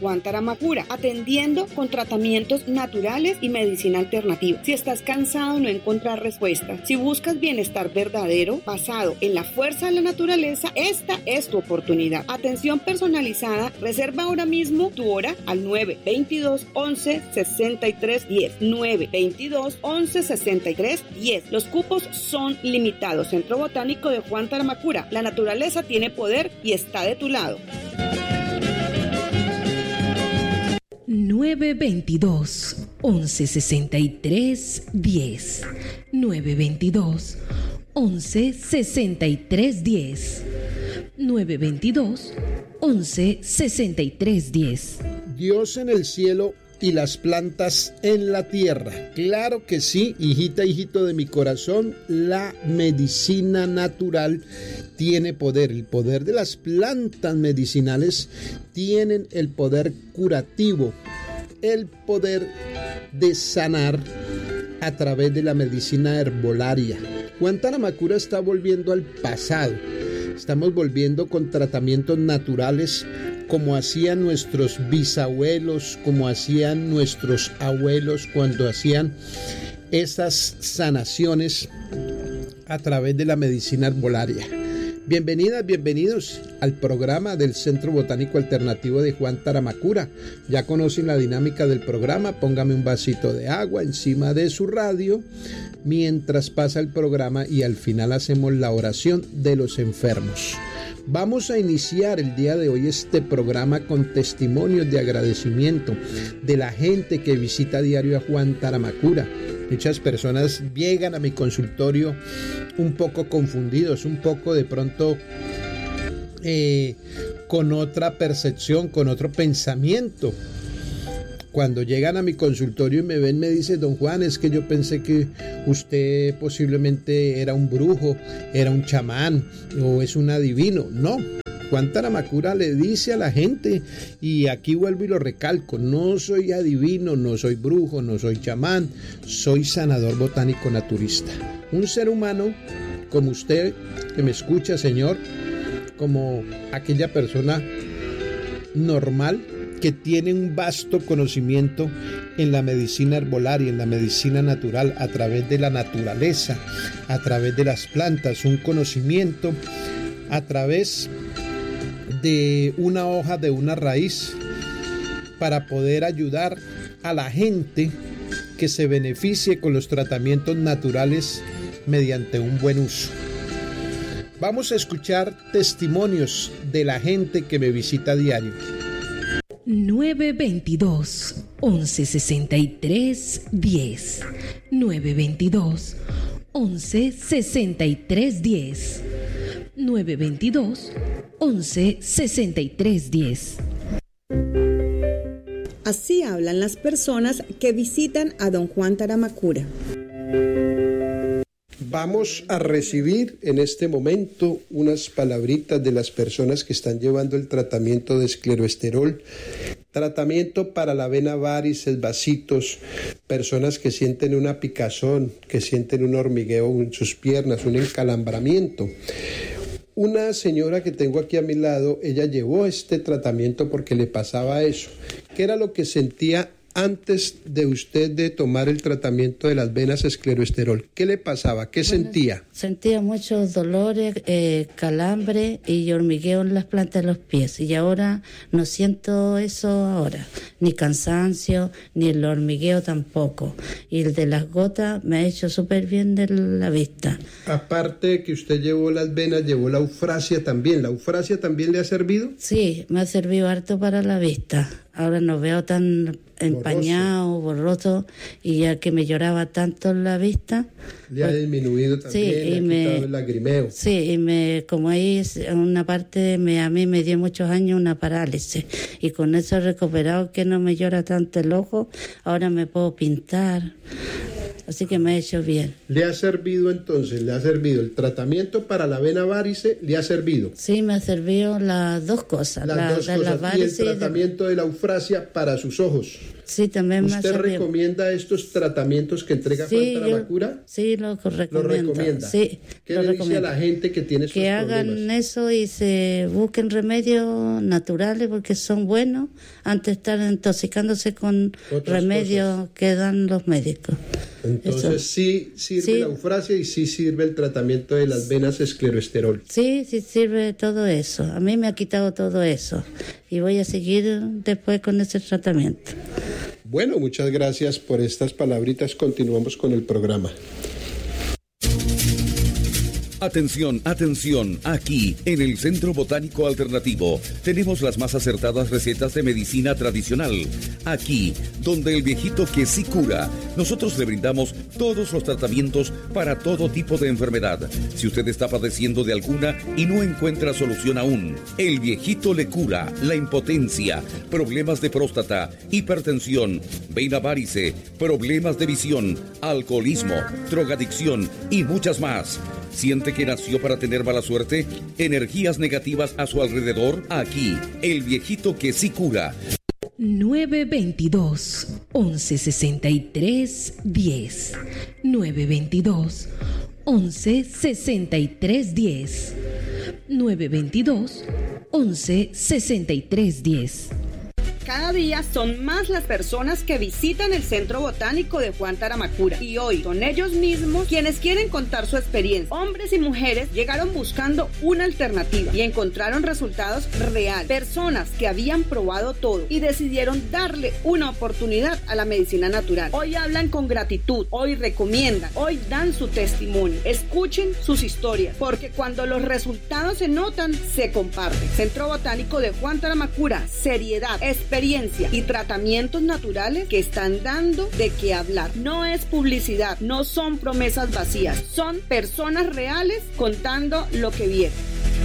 Juan Taramakura, atendiendo con tratamientos naturales y medicina alternativa. Si estás cansado de no encontrar respuesta, si buscas bienestar verdadero basado en la fuerza de la naturaleza, esta es tu oportunidad. Atención personalizada. Reserva ahora mismo tu hora al 922-11-63-10. 922-11-63-10. Los cupos son limitados. Centro Botánico de Juan Taramakura. La naturaleza tiene poder y está de tu lado. 922-11-63-10. 922-11-63-10. 922-11-63-10. Dios en el cielo y las plantas en la tierra. Claro que sí, hijita, hijito de mi corazón, la medicina natural tiene poder. El poder de las plantas medicinales tienen el poder curativo, el poder de sanar a través de la medicina herbolaria. Juan Taramakura está volviendo al pasado. Estamos volviendo con tratamientos naturales como hacían nuestros bisabuelos, como hacían nuestros abuelos cuando hacían esas sanaciones a través de la medicina herbolaria. Bienvenidas, bienvenidos al programa del Centro Botánico Alternativo de Juan Taramakura. Ya conocen la dinámica del programa. Póngame un vasito de agua encima de su radio mientras pasa el programa y al final hacemos la oración de los enfermos. Vamos a iniciar el día de hoy este programa con testimonios de agradecimiento de la gente que visita a diario a Juan Taramakura. Muchas personas llegan a mi consultorio un poco confundidos, un poco de pronto con otra percepción, con otro pensamiento. Cuando llegan a mi consultorio y me ven, me dice: don Juan, es que yo pensé que usted posiblemente era un brujo, era un chamán o es un adivino. No, Juan Taramakura le dice a la gente, y aquí vuelvo y lo recalco: no soy adivino, no soy brujo, no soy chamán, soy sanador botánico naturista. Un ser humano como usted que me escucha, señor, como aquella persona normal que tiene un vasto conocimiento en la medicina herbolaria, en la medicina natural, a través de la naturaleza, a través de las plantas, un conocimiento a través de una hoja, de una raíz, para poder ayudar a la gente que se beneficie con los tratamientos naturales mediante un buen uso. Vamos a escuchar testimonios de la gente que me visita a diario. 922-11-63-10. 922-11-63-10. 922-11-63-10. Así hablan las personas que visitan a don Juan Taramakura. Vamos a recibir en este momento unas palabritas de las personas que están llevando el tratamiento de escleroesterol, tratamiento para la vena varices, vasitos, personas que sienten una picazón, que sienten un hormigueo en sus piernas, un encalambramiento. Una señora que tengo aquí a mi lado, ella llevó este tratamiento porque le pasaba eso. ¿Qué era lo que sentía antes de usted de tomar el tratamiento de las venas escleroesterol? ¿Qué le pasaba? ¿Qué sentía? Sentía muchos dolores, calambre y hormigueo en las plantas de los pies. Y ahora no siento eso ahora. Ni cansancio, ni el hormigueo tampoco. Y el de las gotas me ha hecho súper bien de la vista. Aparte de que usted llevó las venas, llevó la eufrasia también. ¿La eufrasia también le ha servido? Sí, me ha servido harto para la vista. Ahora no veo tan empañado, borroso, y ya que me lloraba tanto en la vista. Le ha disminuido también, sí, le ha quitado el lagrimeo. Sí, y como ahí en una parte a mí me dio muchos años una parálisis, y con eso he recuperado que no me llora tanto el ojo, ahora me puedo pintar. así que me ha hecho bien. ¿Le ha servido entonces? ¿Le ha servido el tratamiento para la vena varice? ¿Le ha servido? Sí, me ha servido las dos cosas. Las dos cosas. ¿Y el tratamiento de la eufrasia para sus ojos? Sí, también me ha servido. ¿Usted recomienda estos tratamientos que entrega Juan Taramacura? Sí, lo recomiendo. ¿Lo recomienda? Sí. ¿Qué le dice a la gente que tiene estos problemas? Que hagan eso y se busquen remedios naturales porque son buenos antes de estar intoxicándose con remedios que dan los médicos. Entonces eso. Sí sirve la eufrasia y sí sirve el tratamiento de las venas escleroesterol. Sí sirve todo eso. A mí me ha quitado todo eso y voy a seguir después con ese tratamiento. Bueno, muchas gracias por estas palabritas. Continuamos con el programa. Atención, atención, aquí en el Centro Botánico Alternativo tenemos las más acertadas recetas de medicina tradicional. Aquí, donde el viejito que sí cura, nosotros le brindamos todos los tratamientos para todo tipo de enfermedad. Si usted está padeciendo de alguna y no encuentra solución aún, el viejito le cura la impotencia, problemas de próstata, hipertensión, vena varice, problemas de visión, alcoholismo, drogadicción y muchas más. ¿Siente que nació para tener mala suerte? ¿Energías negativas a su alrededor? Aquí, el viejito que sí cura. 922-1163-10. 922-1163-10. 922-1163-10. Cada día son más las personas que visitan el Centro Botánico de Juan Taramacura y hoy son ellos mismos quienes quieren contar su experiencia. Hombres y mujeres llegaron buscando una alternativa y encontraron resultados reales. Personas que habían probado todo y decidieron darle una oportunidad a la medicina natural. Hoy hablan con gratitud, hoy recomiendan, hoy dan su testimonio. Escuchen sus historias, porque cuando los resultados se notan, se comparten. Centro Botánico de Juan Taramacura, seriedad, experiencia y tratamientos naturales que están dando de qué hablar. No es publicidad, no son promesas vacías, son personas reales contando lo que vieron.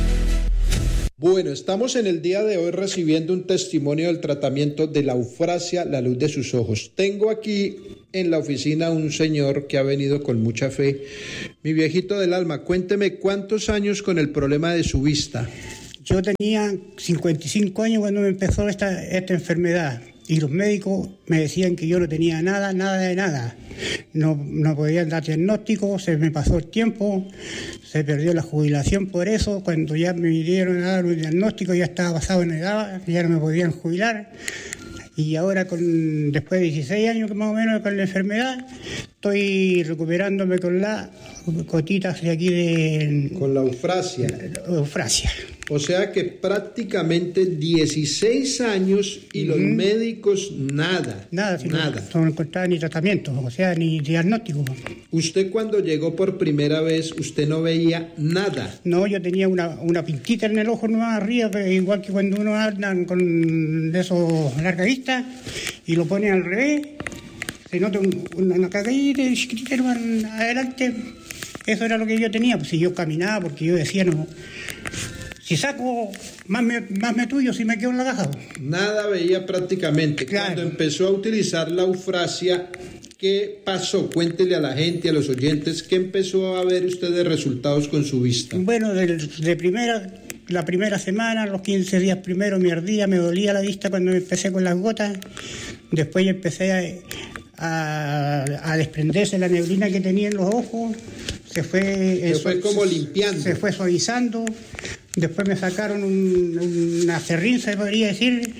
Bueno, estamos en el día de hoy recibiendo un testimonio del tratamiento de la eufrasia, la luz de sus ojos. Tengo aquí en la oficina un señor que ha venido con mucha fe. Mi viejito del alma, cuénteme cuántos años con el problema de su vista. Yo tenía 55 años cuando me empezó esta enfermedad y los médicos me decían que yo no tenía nada de nada. No podían dar diagnóstico, se me pasó el tiempo, se perdió la jubilación por eso. Cuando ya me vinieron a dar un diagnóstico ya estaba pasado en edad, ya no me podían jubilar. Y ahora, después de 16 años más o menos con la enfermedad, estoy recuperándome con las gotitas de aquí con la eufrasia. Eufrasia. O sea que prácticamente 16 años y los médicos nada. Nada. No encontraban ni tratamiento, o sea, ni diagnóstico. ¿Usted cuando llegó por primera vez, usted no veía nada? No, yo tenía una pintita en el ojo nomás arriba, igual que cuando uno anda con esos larga vista y lo pone al revés, se nota una cagadita chiquitita adelante. Eso era lo que yo tenía, pues si yo caminaba, porque yo decía no... Si saco, más me tuyo si me quedo en la caja. Nada veía prácticamente. Claro. Cuando empezó a utilizar la eufrasia, ¿qué pasó? Cuéntele a la gente, a los oyentes, ¿qué empezó a ver usted de resultados con su vista? Bueno, la primera semana, los 15 días primero me ardía, me dolía la vista cuando empecé con las gotas. Después ya empecé a desprenderse la neblina que tenía en los ojos. Se fue como limpiando. Se fue suavizando. Después me sacaron una cerrín, se podría decir,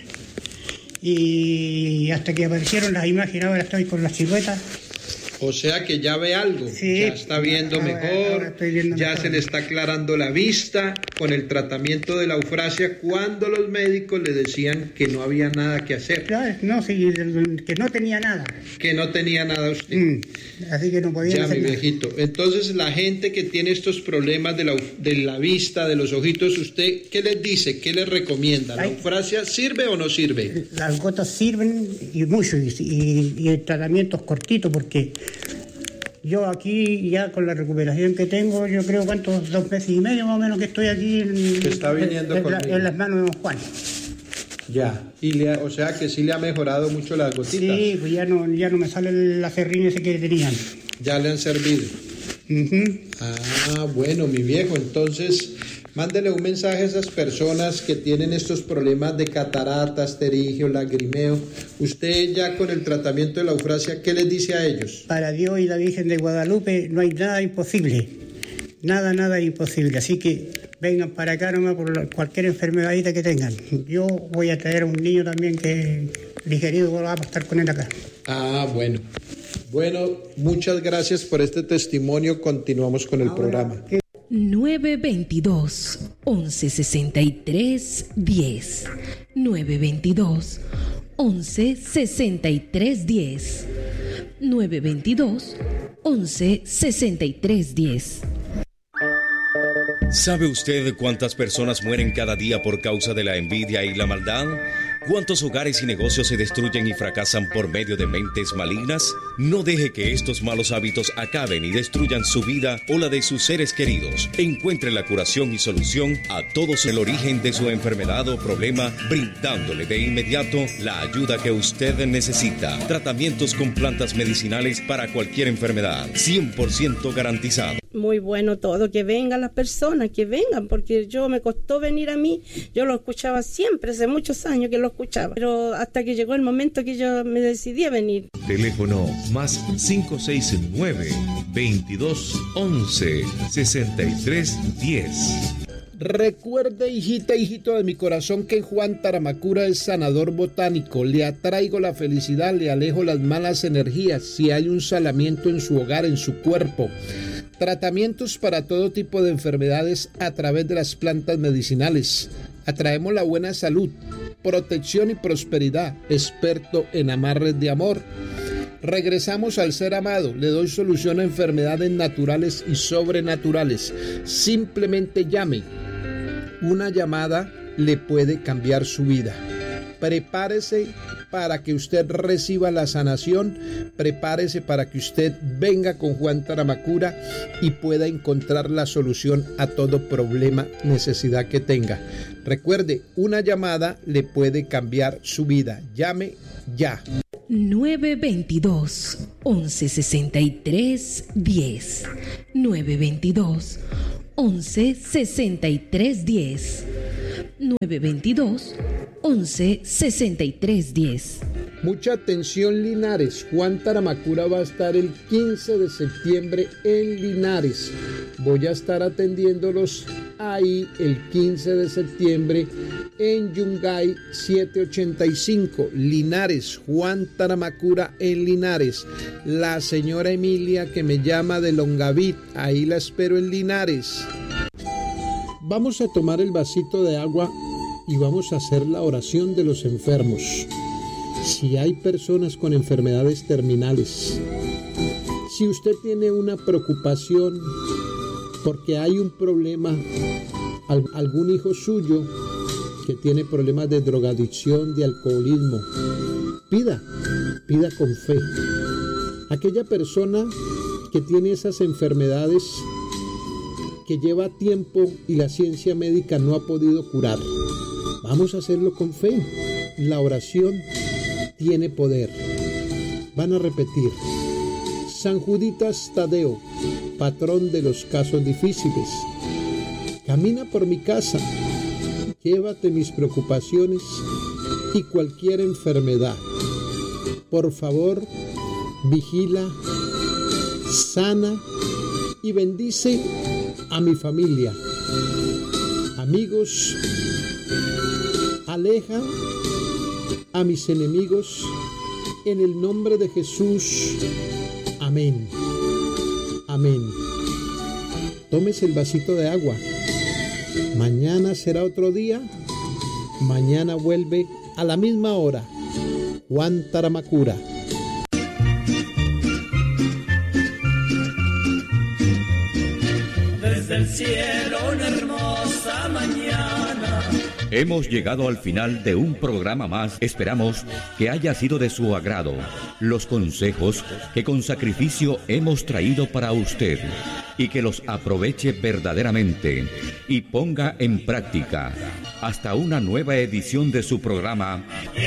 y hasta que aparecieron las imágenes, ahora estoy con las siluetas. O sea que ya ve algo, sí, ya está viendo mejor, ya se le está aclarando la vista con el tratamiento de la eufrasia cuando los médicos le decían que no había nada que hacer. Claro, no, sí, que no tenía nada. Que no tenía nada usted. Así que no podía hacer mi viejito. Entonces la gente que tiene estos problemas de la vista, de los ojitos, ¿usted qué les dice? ¿Qué les recomienda? ¿La eufrasia sirve o no sirve? Las gotas sirven y mucho, y el tratamiento es cortito porque... Yo aquí ya con la recuperación que tengo, yo creo 2 meses y medio más o menos que estoy aquí en las manos de don Juan. Ya, o sea que sí le ha mejorado mucho las gotitas. Sí, pues ya no me sale la cerrín ese que tenían. Ya le han servido. Ujú. Ah, bueno, mi viejo, entonces mándele un mensaje a esas personas que tienen estos problemas de cataratas, terigio, lagrimeo. Usted ya con el tratamiento de la eufrasia, ¿qué les dice a ellos? Para Dios y la Virgen de Guadalupe no hay nada imposible. Nada imposible. Así que vengan para acá nomás por cualquier enfermedadita que tengan. Yo voy a traer a un niño también que ligerido va a estar con él acá. Ah, bueno. Bueno, muchas gracias por este testimonio. Continuamos con el programa. 922 1163 10. 922 1163 10. 922 1163 10. ¿Sabe usted cuántas personas mueren cada día por causa de la envidia y la maldad? ¿Cuántos hogares y negocios se destruyen y fracasan por medio de mentes malignas? No deje que estos malos hábitos acaben y destruyan su vida o la de sus seres queridos. Encuentre la curación y solución a todos el origen de su enfermedad o problema, brindándole de inmediato la ayuda que usted necesita. Tratamientos con plantas medicinales para cualquier enfermedad, 100% garantizado. Muy bueno todo, que vengan las personas, que vengan, porque me costó venir a mí, yo lo escuchaba siempre, hace muchos años que lo escuchaba, pero hasta que llegó el momento que yo me decidí a venir. Teléfono más 569-2211-6310. Recuerde, hijita, hijito de mi corazón, que Juan Taramacura es sanador botánico. Le atraigo la felicidad, le alejo las malas energías. Si hay un salamiento en su hogar, en su cuerpo, tratamientos para todo tipo de enfermedades a través de las plantas medicinales. Atraemos la buena salud, protección y prosperidad. Experto en amarres de amor. Regresamos al ser amado. Le doy solución a enfermedades naturales y sobrenaturales. Simplemente llame. Una llamada le puede cambiar su vida. Prepárese para que usted reciba la sanación. Prepárese para que usted venga con Juan Taramacura y pueda encontrar la solución a todo problema, necesidad que tenga. Recuerde, una llamada le puede cambiar su vida. Llame ya. 922 1163 10. 922 1163 10. 922 1163 10. Mucha atención, Linares. Juan Taramacura va a estar el 15 de septiembre en Linares. Voy a estar atendiéndolos ahí el 15 de septiembre en Yungay 785, Linares. Juan Taramacura en Linares. La señora Emilia, que me llama de Longavit, ahí la espero en Linares. Vamos a tomar el vasito de agua y vamos a hacer la oración de los enfermos. Si hay personas con enfermedades terminales, si usted tiene una preocupación porque hay un problema, algún hijo suyo que tiene problemas de drogadicción, de alcoholismo, pida con fe. Aquella persona que tiene esas enfermedades que lleva tiempo y la ciencia médica no ha podido curar, vamos a hacerlo con fe. La oración tiene poder. Van a repetir: San Juditas Tadeo, patrón de los casos difíciles, camina por mi casa, llévate mis preocupaciones y cualquier enfermedad. Por favor, vigila, sana y bendice a mi familia. Amigos, aleja a mis enemigos en el nombre de Jesús. Amén. Amén. Tómese el vasito de agua. Mañana será otro día. Mañana vuelve a la misma hora. Juan Taramacura. Desde el cielo una hermosa mañana. Hemos llegado al final de un programa más. Esperamos que haya sido de su agrado los consejos que con sacrificio hemos traído para usted y que los aproveche verdaderamente y ponga en práctica. Hasta una nueva edición de su programa